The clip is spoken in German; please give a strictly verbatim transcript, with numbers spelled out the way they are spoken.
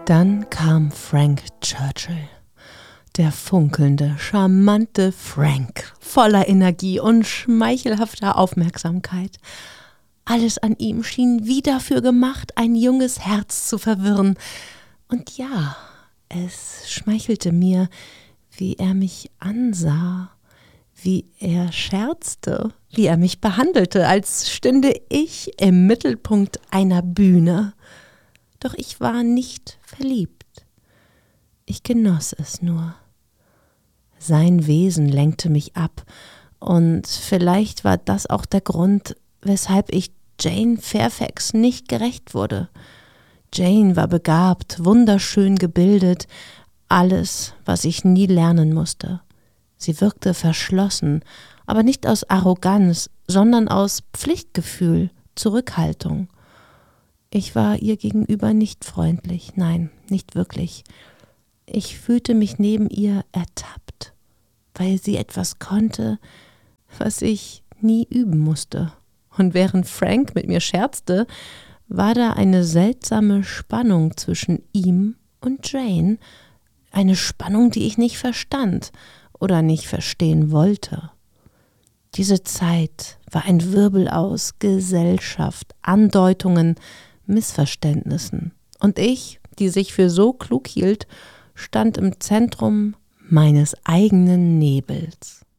Dann kam Frank Churchill, der funkelnde, charmante Frank, voller Energie und schmeichelhafter Aufmerksamkeit. Alles an ihm schien wie dafür gemacht, ein junges Herz zu verwirren. Und ja, es schmeichelte mir, wie er mich ansah, wie er scherzte, wie er mich behandelte, als stünde ich im Mittelpunkt einer Bühne. Doch ich war nicht verliebt. Ich genoss es nur. Sein Wesen lenkte mich ab, und vielleicht war das auch der Grund, weshalb ich Jane Fairfax nicht gerecht wurde. Jane war begabt, wunderschön gebildet, alles, was ich nie lernen musste. Sie wirkte verschlossen, aber nicht aus Arroganz, sondern aus Pflichtgefühl, Zurückhaltung. Ich war ihr gegenüber nicht freundlich, nein, nicht wirklich. Ich fühlte mich neben ihr ertappt, weil sie etwas konnte, was ich nie üben musste. Und während Frank mit mir scherzte, war da eine seltsame Spannung zwischen ihm und Jane, eine Spannung, die ich nicht verstand oder nicht verstehen wollte. Diese Zeit war ein Wirbel aus Gesellschaft, Andeutungen, Missverständnissen. Und ich, die sich für so klug hielt, stand im Zentrum meines eigenen Nebels.